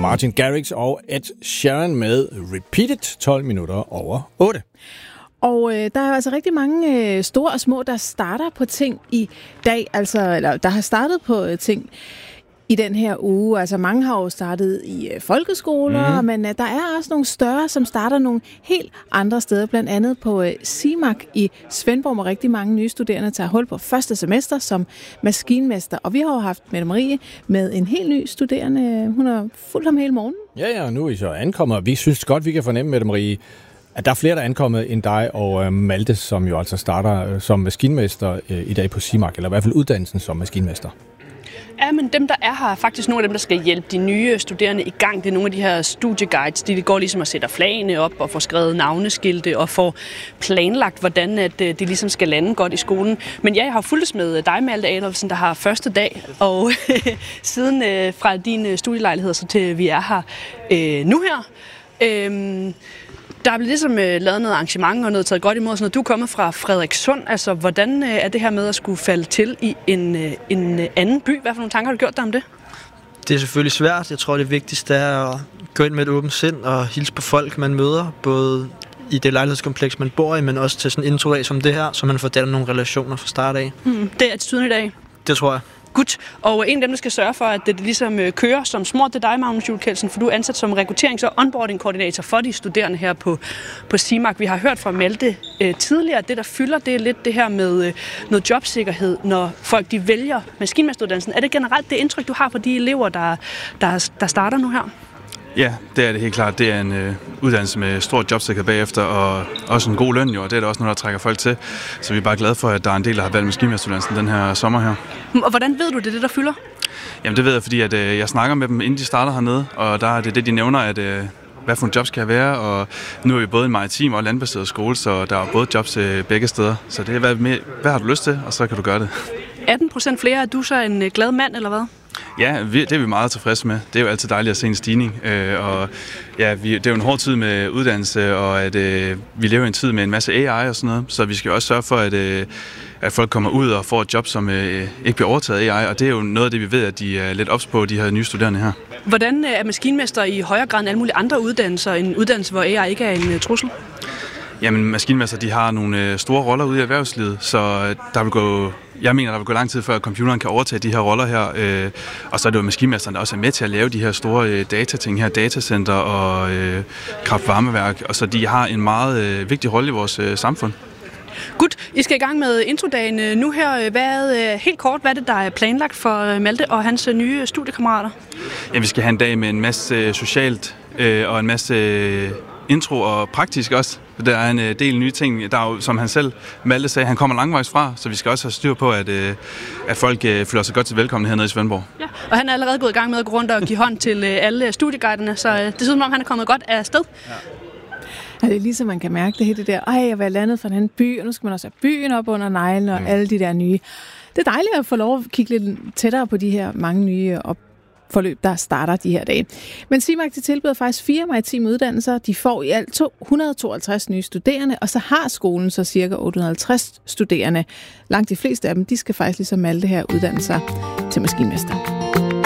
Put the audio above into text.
Martin Garrix og Ed Sheeran med Repeat It, 12 minutter over 8. Og der er altså rigtig mange store og små, der starter på ting i dag, eller der har startet på ting i den her uge. Altså mange har jo startet i folkeskoler, men der er også nogle større, som starter nogle helt andre steder, blandt andet på CIMAC i Svendborg, hvor rigtig mange nye studerende tager hul på første semester som maskinmester. Og vi har jo haft Mette Marie med en helt ny studerende. Hun har fulgt ham hele morgen. Ja, nu er I så ankommet. Vi synes godt, vi kan fornemme, Mette Marie, at der er flere, der er ankommet end dig og Malte, som jo altså starter som maskinmester i dag på CIMAC, eller i hvert fald uddannelsen som maskinmester. Ja, men dem, der er her, er faktisk nogle af dem, der skal hjælpe de nye studerende i gang. Det er nogle af de her studieguides. De går ligesom og sætter flagene op og får skrevet navneskilte og får planlagt, hvordan at de ligesom skal lande godt i skolen. Men ja, jeg har fulgtes med dig, Malte Adolfsen, der har første dag, og siden fra din studielejlighed så til vi er her nu her. Der er ligesom lavet noget arrangement og noget taget godt imod. Så når du er kommet fra Frederikssund, altså hvordan er det her med at skulle falde til i en anden by? Hvad for nogle tanker har du gjort dig om det? Det er selvfølgelig svært. Jeg tror, det vigtigste er at gå ind med et åbent sind og hilse på folk, man møder. Både i det lejlighedskompleks, man bor i, men også til sådan en intro af som det her, så man får dannet nogle relationer fra start af. Det er attituden i dag? Det tror jeg. Godt. Og en af dem, der skal sørge for, at det ligesom kører som smurt, det er dig, Magnus Juhl Kjeldsen, for du er ansat som rekrutterings- og onboarding-koordinator for de studerende her på CIMAC. Vi har hørt fra Malte tidligere, at det, der fylder, det er lidt det her med noget jobsikkerhed, når folk de vælger maskinmesteruddannelsen. Er det generelt det indtryk, du har på de elever, der starter nu her? Ja, det er det helt klart. Det er en uddannelse med stor jobsikkerhed bagefter, og også en god løn, jo, og det er der også noget, der trækker folk til. Så vi er bare glade for, at der er en del, der har valgt maskinmesteruddannelsen den her sommer her. Og hvordan ved du, det er det, der fylder? Jamen det ved jeg, fordi at, jeg snakker med dem, inden de starter hernede, og der er det, de nævner, at hvad for en job skal jeg være, og nu er vi både en maritim og landbaseret skole, så der er både jobs begge steder. Så det er, hvad har du lyst til, og så kan du gøre det. 18% flere, er du så en glad mand, eller hvad? Ja, det er vi meget tilfredse med. Det er jo altid dejligt at se en stigning. Og ja, det er jo en hård tid med uddannelse, og at vi lever i en tid med en masse AI og sådan noget. Så vi skal også sørge for, at folk kommer ud og får et job, som ikke bliver overtaget af AI. Og det er jo noget af det, vi ved, at de er lidt ops på, de her nye studerende her. Hvordan er maskinmester i højere grad end alle mulige andre uddannelser, en uddannelse, hvor AI ikke er en trussel? Jamen, maskinmester, de har nogle store roller ude i erhvervslivet, så jeg mener, der vil gå lang tid før, at computeren kan overtage de her roller her. Og så er det jo maskinmesteren, der også er med til at lave de her store datating her, datacenter og kraftvarmeværk. Og så de har en meget vigtig rolle i vores samfund. Godt, I skal i gang med introdagen nu her. Helt kort, hvad er det, der er planlagt for Malte og hans nye studiekammerater? Ja, vi skal have en dag med en masse socialt og en masse intro og praktisk også. Der er en del nye ting, der er jo, som han selv, Malte sagde, han kommer langvejs fra, så vi skal også have styr på, at folk føler sig godt til velkommen hernede i Svendborg. Ja, og han er allerede gået i gang med at gå rundt og give hånd til alle studieguiderne, så det ser ud som om, han er kommet godt af sted. Ja. Ja, det er ligesom, man kan mærke det hele det der, jeg var landet fra en anden by, og nu skal man også have byen op under neglen og alle de der nye. Det er dejligt at få lov at kigge lidt tættere på de her mange nye forløb, der starter de her dage. Men CIMAC tilbyder faktisk 4 maritime uddannelser. De får i alt 152 nye studerende, og så har skolen så cirka 850 studerende. Langt de fleste af dem, de skal faktisk ligesom Malte her uddanne sig til maskinmester.